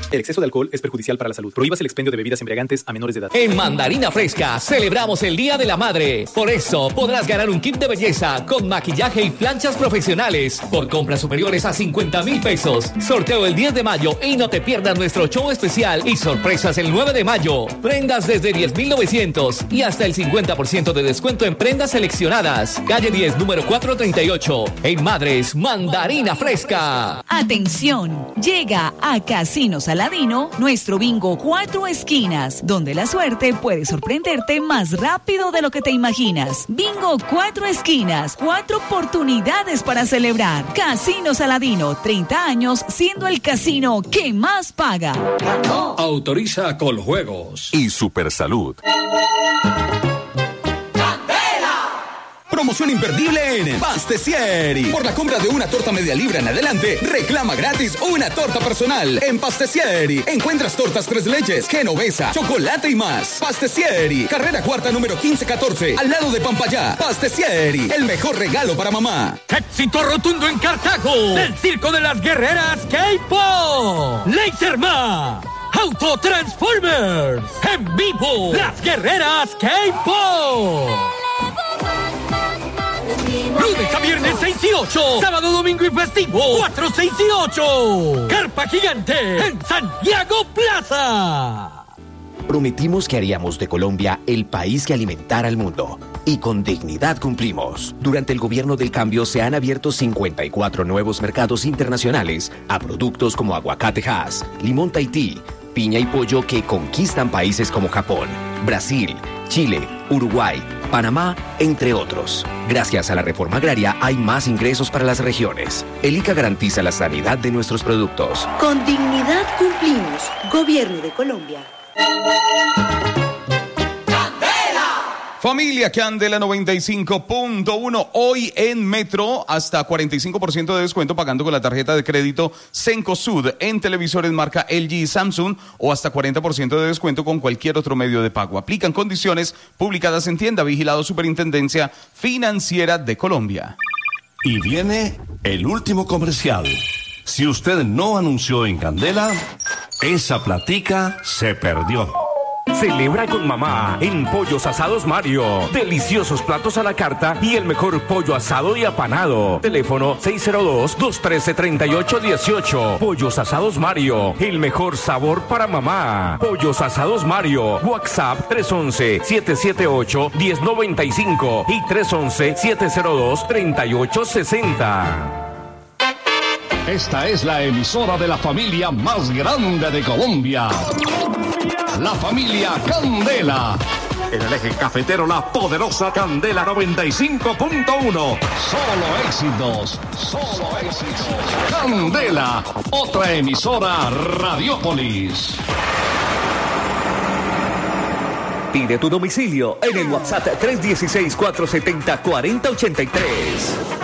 El exceso de alcohol es perjudicial para la salud. Prohíbas el expendio de bebidas embriagantes a menores de edad. En Mandarina Fresca celebramos el Día de la Madre. Por eso podrás ganar un kit de belleza con maquillaje y planchas profesionales por compras superiores a 50,000 pesos. Sorteo el 10 de mayo y no te pierdas nuestro show especial y sorpresas el 9 de mayo. Prendas desde 10,900 y hasta el 50% de descuento en prendas seleccionadas. Calle 10, número 438. En Madres, Mandarina Fresca. Atención, llega a Casino Saladino nuestro bingo 4 esquinas, donde la suerte puede sorprenderte más rápido de lo que te imaginas. Bingo 4 esquinas, 4 oportunidades para celebrar. Casino Saladino, 30 años siendo el casino que más paga. Autoriza Coljuegos y Supersalud. Promoción imperdible en Pastesieri. Por la compra de una torta media libra en adelante, reclama gratis una torta personal en Pastesieri. Encuentras tortas 3 leches, genovesa, chocolate y más. Pastesieri, carrera cuarta número 1514, al lado de Pampayá. Pastesieri, el mejor regalo para mamá. Éxito rotundo en Cartago del Circo de las Guerreras K-Pop. Laserma. Auto Transformers. En vivo. Las Guerreras K-Pop. Lunes a viernes 6 y 8. Sábado, domingo y festivo 4, 6 y 8. Carpa Gigante en Santiago Plaza. Prometimos que haríamos de Colombia el país que alimentara al mundo. Y con dignidad cumplimos. Durante el gobierno del cambio se han abierto 54 nuevos mercados internacionales a productos como aguacate Hass, limón Tahití, piña y pollo que conquistan países como Japón, Brasil, Chile, Uruguay, Panamá, entre otros. Gracias a la reforma agraria hay más ingresos para las regiones. El ICA garantiza la sanidad de nuestros productos. Con dignidad cumplimos. Gobierno de Colombia. Familia Candela 95.1, hoy en Metro hasta 45% de descuento pagando con la tarjeta de crédito Cencosud en televisores marca LG y Samsung o hasta 40% de descuento con cualquier otro medio de pago. Aplican condiciones publicadas en tienda, vigilado Superintendencia Financiera de Colombia. Y viene el último comercial. Si usted no anunció en Candela, esa platica se perdió. Celebra con mamá en Pollos Asados Mario. Deliciosos platos a la carta y el mejor pollo asado y apanado. Teléfono 602-213-3818. Pollos Asados Mario. El mejor sabor para mamá. Pollos Asados Mario. WhatsApp 311-778-1095 y 311-702-3860. Esta es la emisora de la familia más grande de Colombia. La familia Candela. En el eje cafetero, la poderosa Candela 95.1. Solo éxitos, solo éxitos. Candela, otra emisora Radiópolis. Pide tu domicilio en el WhatsApp 316-470-4083.